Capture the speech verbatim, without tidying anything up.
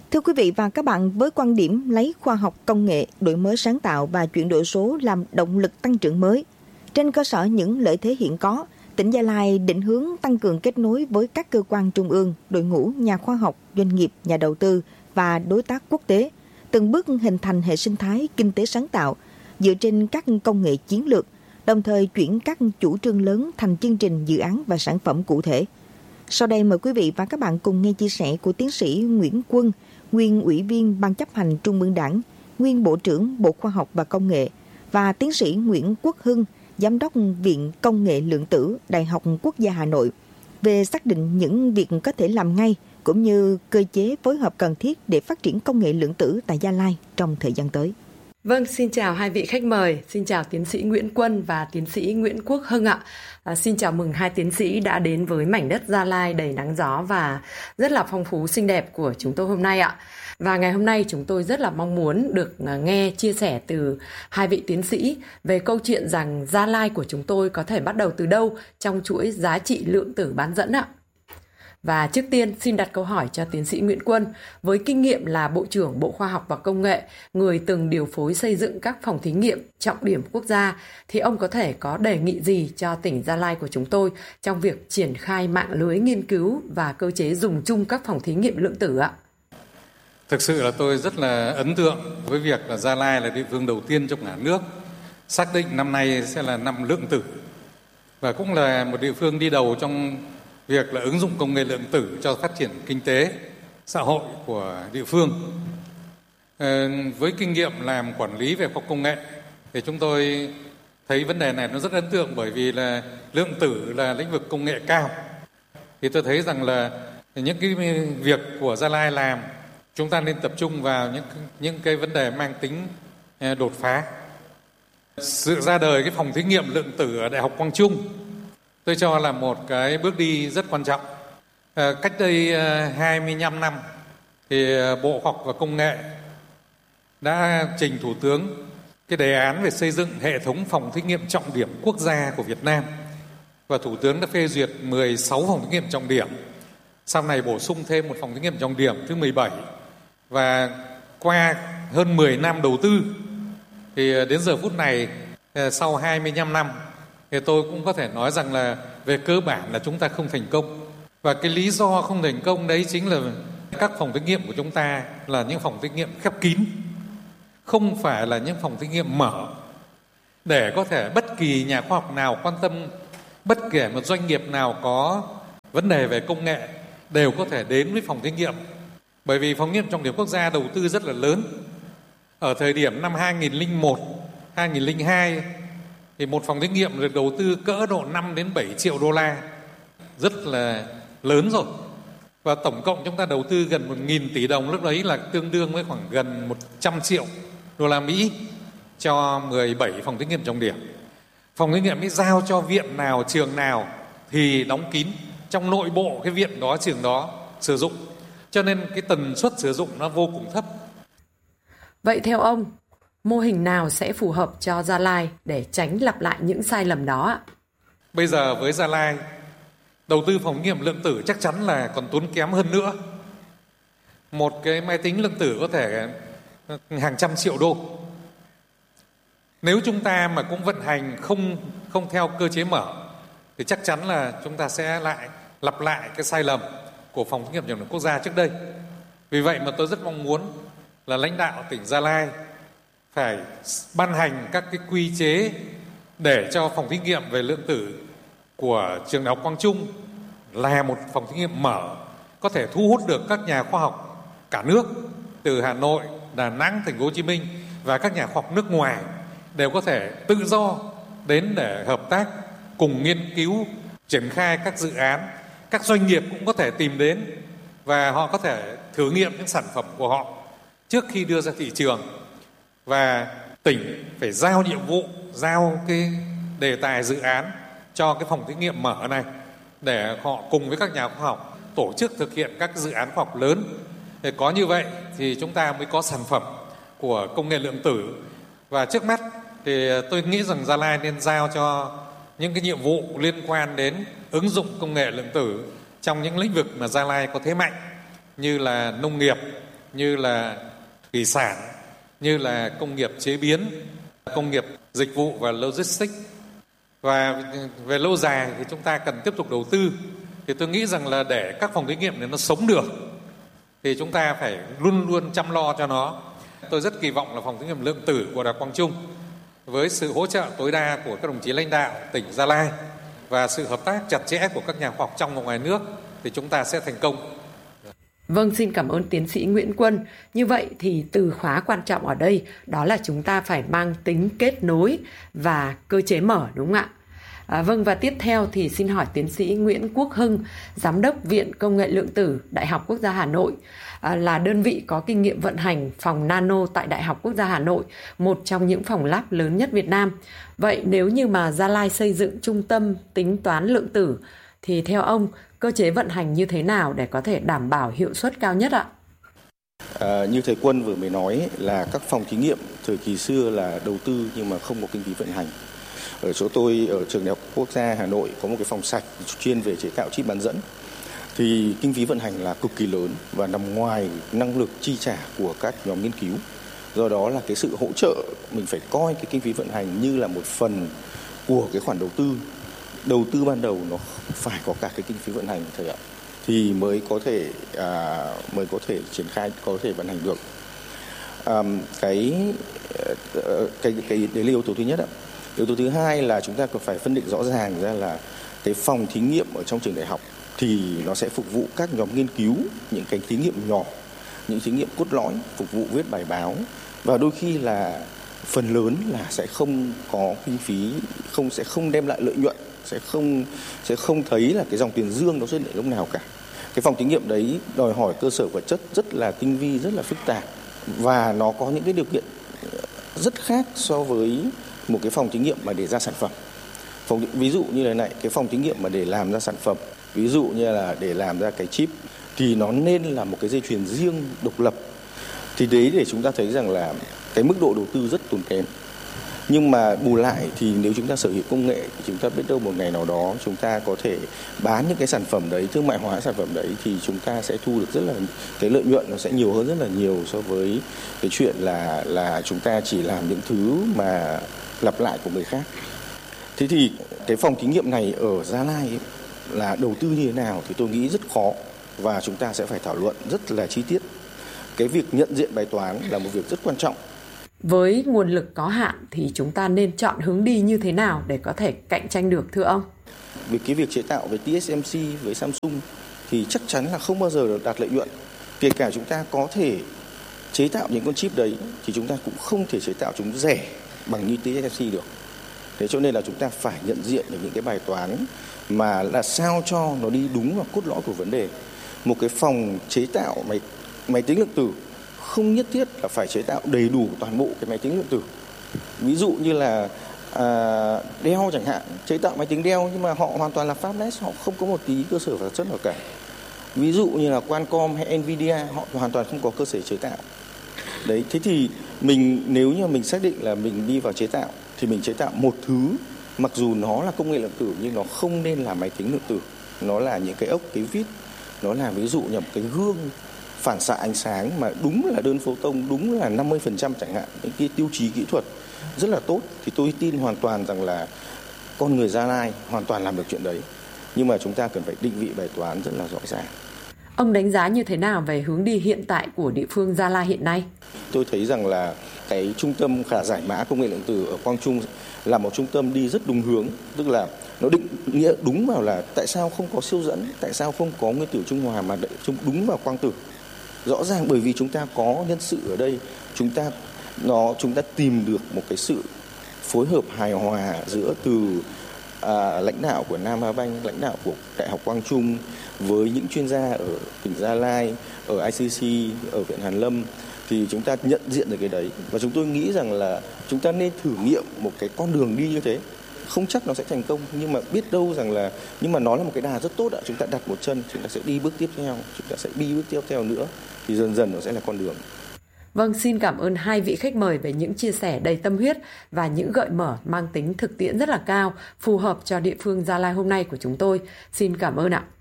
Thưa quý vị và các bạn, với quan điểm lấy khoa học công nghệ, đổi mới sáng tạo và chuyển đổi số làm động lực tăng trưởng mới, trên cơ sở những lợi thế hiện có, tỉnh Gia Lai định hướng tăng cường kết nối với các cơ quan trung ương, đội ngũ nhà khoa học, doanh nghiệp, nhà đầu tư và đối tác quốc tế, từng bước hình thành hệ sinh thái kinh tế sáng tạo dựa trên các công nghệ chiến lược, đồng thời chuyển các chủ trương lớn thành chương trình, dự án và sản phẩm cụ thể. Sau đây mời quý vị và các bạn cùng nghe chia sẻ của tiến sĩ Nguyễn Quân, nguyên Ủy viên Ban chấp hành Trung ương Đảng, nguyên Bộ trưởng Bộ Khoa học và Công nghệ, và tiến sĩ Nguyễn Quốc Hưng, Giám đốc Viện Công nghệ Lượng tử, Đại học Quốc gia Hà Nội, về xác định những việc có thể làm ngay cũng như cơ chế phối hợp cần thiết để phát triển công nghệ lượng tử tại Gia Lai trong thời gian tới. Vâng, xin chào hai vị khách mời, xin chào tiến sĩ Nguyễn Quân và tiến sĩ Nguyễn Quốc Hưng ạ. À, xin chào mừng hai tiến sĩ đã đến với mảnh đất Gia Lai đầy nắng gió và rất là phong phú xinh đẹp của chúng tôi hôm nay ạ. Và ngày hôm nay chúng tôi rất là mong muốn được nghe chia sẻ từ hai vị tiến sĩ về câu chuyện rằng Gia Lai của chúng tôi có thể bắt đầu từ đâu trong chuỗi giá trị lượng tử bán dẫn ạ. Và trước tiên xin đặt câu hỏi cho tiến sĩ Nguyễn Quân, với kinh nghiệm là Bộ trưởng Bộ Khoa học và Công nghệ, người từng điều phối xây dựng các phòng thí nghiệm trọng điểm quốc gia, thì ông có thể có đề nghị gì cho tỉnh Gia Lai của chúng tôi trong việc triển khai mạng lưới nghiên cứu và cơ chế dùng chung các phòng thí nghiệm lượng tử ạ? Thực sự là tôi rất là ấn tượng với việc là Gia Lai là địa phương đầu tiên trong cả nước xác định năm nay sẽ là năm lượng tử, và cũng là một địa phương đi đầu trong việc là ứng dụng công nghệ lượng tử cho phát triển kinh tế, xã hội của địa phương. À, với kinh nghiệm làm quản lý về khoa học công nghệ thì chúng tôi thấy vấn đề này nó rất ấn tượng, bởi vì là lượng tử là lĩnh vực công nghệ cao. Thì tôi thấy rằng là những cái việc của Gia Lai làm, chúng ta nên tập trung vào những những cái vấn đề mang tính đột phá. Sự ra đời cái phòng thí nghiệm lượng tử ở Đại học Quang Trung tôi cho là một cái bước đi rất quan trọng. À, cách đây hai mươi lăm năm thì Bộ Khoa học và Công nghệ đã trình Thủ tướng cái đề án về xây dựng hệ thống phòng thí nghiệm trọng điểm quốc gia của Việt Nam, và Thủ tướng đã phê duyệt mười sáu phòng thí nghiệm trọng điểm. Sau này bổ sung thêm một phòng thí nghiệm trọng điểm thứ mười bảy, và qua hơn mười năm đầu tư thì đến giờ phút này, sau hai mươi lăm năm, thì tôi cũng có thể nói rằng là về cơ bản là chúng ta không thành công. Và cái lý do không thành công đấy chính là các phòng thí nghiệm của chúng ta là những phòng thí nghiệm khép kín, không phải là những phòng thí nghiệm mở, để có thể bất kỳ nhà khoa học nào quan tâm, bất kể một doanh nghiệp nào có vấn đề về công nghệ đều có thể đến với phòng thí nghiệm. Bởi vì phòng thí nghiệm trọng điểm quốc gia đầu tư rất là lớn. Ở thời điểm năm hai nghìn lẻ một, hai nghìn lẻ hai thì một phòng thí nghiệm được đầu tư cỡ độ năm đến bảy triệu đô la, rất là lớn rồi. Và tổng cộng chúng ta đầu tư gần một nghìn tỷ đồng, lúc đấy là tương đương với khoảng gần một trăm triệu đô la Mỹ cho mười bảy phòng thí nghiệm trọng điểm. Phòng thí nghiệm ấy giao cho viện nào, trường nào thì đóng kín trong nội bộ cái viện đó, trường đó sử dụng. Cho nên cái tần suất sử dụng nó vô cùng thấp. Vậy theo ông, mô hình nào sẽ phù hợp cho Gia Lai để tránh lặp lại những sai lầm đó ạ? Bây giờ với Gia Lai, đầu tư phòng thí nghiệm lượng tử chắc chắn là còn tốn kém hơn nữa. Một cái máy tính lượng tử có thể hàng trăm triệu đô. Nếu chúng ta mà cũng vận hành không, không theo cơ chế mở thì chắc chắn là chúng ta sẽ lại lặp lại cái sai lầm của phòng thí nghiệm trọng điểm quốc gia trước đây. Vì vậy mà tôi rất mong muốn là lãnh đạo tỉnh Gia Lai phải ban hành các cái quy chế để cho phòng thí nghiệm về lượng tử của trường Đại học Quang Trung là một phòng thí nghiệm mở, có thể thu hút được các nhà khoa học cả nước từ Hà Nội, Đà Nẵng, Thành phố Hồ Chí Minh và các nhà khoa học nước ngoài đều có thể tự do đến để hợp tác cùng nghiên cứu, triển khai các dự án. Các doanh nghiệp cũng có thể tìm đến và họ có thể thử nghiệm những sản phẩm của họ trước khi đưa ra thị trường. Và tỉnh phải giao nhiệm vụ, giao cái đề tài dự án cho cái phòng thí nghiệm mở này để họ cùng với các nhà khoa học tổ chức thực hiện các dự án khoa học lớn. Để có như vậy thì chúng ta mới có sản phẩm của công nghệ lượng tử. Và trước mắt thì tôi nghĩ rằng Gia Lai nên giao cho những cái nhiệm vụ liên quan đến ứng dụng công nghệ lượng tử trong những lĩnh vực mà Gia Lai có thế mạnh, như là nông nghiệp, như là thủy sản, như là công nghiệp chế biến, công nghiệp dịch vụ và logistics. Và về lâu dài thì chúng ta cần tiếp tục đầu tư. Thì tôi nghĩ rằng là để các phòng thí nghiệm này nó sống được thì chúng ta phải luôn luôn chăm lo cho nó. Tôi rất kỳ vọng là phòng thí nghiệm lượng tử của Đại học Quang Trung với sự hỗ trợ tối đa của các đồng chí lãnh đạo tỉnh Gia Lai và sự hợp tác chặt chẽ của các nhà khoa học trong và ngoài nước thì chúng ta sẽ thành công. Vâng, xin cảm ơn tiến sĩ Nguyễn Quân. Như vậy thì từ khóa quan trọng ở đây đó là chúng ta phải mang tính kết nối và cơ chế mở, đúng không ạ? À, vâng, và tiếp theo thì xin hỏi tiến sĩ Nguyễn Quốc Hưng, Giám đốc Viện Công nghệ Lượng tử Đại học Quốc gia Hà Nội, à, là đơn vị có kinh nghiệm vận hành phòng nano tại Đại học Quốc gia Hà Nội, một trong những phòng lab lớn nhất Việt Nam. Vậy nếu như mà Gia Lai xây dựng trung tâm tính toán lượng tử thì theo ông, cơ chế vận hành như thế nào để có thể đảm bảo hiệu suất cao nhất ạ? À, như thầy Quân vừa mới nói là các phòng thí nghiệm thời kỳ xưa là đầu tư nhưng mà không có kinh phí vận hành. Ở chỗ tôi ở trường Đại học Quốc gia Hà Nội có một cái phòng sạch chuyên về chế tạo chip bán dẫn. Thì kinh phí vận hành là cực kỳ lớn và nằm ngoài năng lực chi trả của các nhóm nghiên cứu. Do đó là cái sự hỗ trợ mình phải coi cái kinh phí vận hành như là một phần của cái khoản đầu tư. Đầu tư ban đầu nó phải có cả cái kinh phí vận hành thầy ạ, thì mới có thể à, mới có thể triển khai, có thể vận hành được. À, cái cái cái đấy là yếu tố thứ nhất ạ. Yếu tố thứ hai là chúng ta cần phải phân định rõ ràng ra là cái phòng thí nghiệm ở trong trường đại học thì nó sẽ phục vụ các nhóm nghiên cứu, những cái thí nghiệm nhỏ, những thí nghiệm cốt lõi, phục vụ viết bài báo, và đôi khi là phần lớn là sẽ không có kinh phí, không sẽ không đem lại lợi nhuận, sẽ không sẽ không thấy là cái dòng tiền dương nó xuất hiện lúc nào cả. Cái phòng thí nghiệm đấy đòi hỏi cơ sở vật chất rất là tinh vi, rất là phức tạp, và nó có những cái điều kiện rất khác so với một cái phòng thí nghiệm mà để ra sản phẩm. Phòng, ví dụ như là này, cái phòng thí nghiệm mà để làm ra sản phẩm, ví dụ như là để làm ra cái chip, thì nó nên là một cái dây chuyền riêng độc lập. Thì đấy để chúng ta thấy rằng là cái mức độ đầu tư rất tốn kém. Nhưng mà bù lại thì nếu chúng ta sở hữu công nghệ thì chúng ta biết đâu một ngày nào đó chúng ta có thể bán những cái sản phẩm đấy, thương mại hóa sản phẩm đấy, thì chúng ta sẽ thu được rất là, cái lợi nhuận nó sẽ nhiều hơn rất là nhiều so với cái chuyện là là chúng ta chỉ làm những thứ mà lặp lại của người khác. Thế thì cái phòng thí nghiệm này ở Gia Lai ấy, là đầu tư như thế nào thì tôi nghĩ rất khó, và chúng ta sẽ phải thảo luận rất là chi tiết. Cái việc nhận diện bài toán là một việc rất quan trọng. Với nguồn lực có hạn thì chúng ta nên chọn hướng đi như thế nào để có thể cạnh tranh được thưa ông? Vì cái việc chế tạo với tê ét em xê, với Samsung thì chắc chắn là không bao giờ đạt lợi nhuận. Kể cả chúng ta có thể chế tạo những con chip đấy thì chúng ta cũng không thể chế tạo chúng rẻ bằng như tê ét em xê được. Thế cho nên là chúng ta phải nhận diện được những cái bài toán mà là sao cho nó đi đúng vào cốt lõi của vấn đề. Một cái phòng chế tạo máy máy tính lượng tử không nhất thiết là phải chế tạo đầy đủ toàn bộ cái máy tính lượng tử. Ví dụ như là à, Dell chẳng hạn, chế tạo máy tính Dell nhưng mà họ hoàn toàn là fabless, họ không có một tí cơ sở vật chất nào cả. Ví dụ như là Qualcomm hay Nvidia, họ hoàn toàn không có cơ sở chế tạo. Đấy, thế thì mình nếu như mình xác định là mình đi vào chế tạo thì mình chế tạo một thứ mặc dù nó là công nghệ lượng tử nhưng nó không nên là máy tính lượng tử. Nó là những cái ốc, cái vít, nó là ví dụ như một cái gương phản xạ ánh sáng mà đúng là đơn photon, đúng là năm mươi phần trăm chẳng hạn, những cái tiêu chí kỹ thuật rất là tốt, thì tôi tin hoàn toàn rằng là con người Gia Lai hoàn toàn làm được chuyện đấy. Nhưng mà chúng ta cần phải định vị bài toán rất là rõ ràng. Ông đánh giá như thế nào về hướng đi hiện tại của địa phương Gia Lai hiện nay? Tôi thấy rằng là cái trung tâm khả giải mã công nghệ lượng tử ở Quang Trung là một trung tâm đi rất đúng hướng, tức là nó định nghĩa đúng vào là tại sao không có siêu dẫn, tại sao không có nguyên tử trung hòa mà đúng vào quang tử. Rõ ràng bởi vì chúng ta có nhân sự ở đây, chúng ta nó chúng ta tìm được một cái sự phối hợp hài hòa giữa từ à, lãnh đạo của Nam Á Banh, lãnh đạo của Đại học Quang Trung với những chuyên gia ở tỉnh Gia Lai, ở i xê xê, ở Viện Hàn Lâm, thì chúng ta nhận diện được cái đấy. Và chúng tôi nghĩ rằng là chúng ta nên thử nghiệm một cái con đường đi như thế. Không chắc nó sẽ thành công, nhưng mà biết đâu rằng là, nhưng mà nó là một cái đà rất tốt ạ. Chúng ta đặt một chân, chúng ta sẽ đi bước tiếp theo, chúng ta sẽ đi bước tiếp theo nữa, thì dần dần nó sẽ là con đường. Vâng, xin cảm ơn hai vị khách mời về những chia sẻ đầy tâm huyết và những gợi mở mang tính thực tiễn rất là cao, phù hợp cho địa phương Gia Lai hôm nay của chúng tôi. Xin cảm ơn ạ.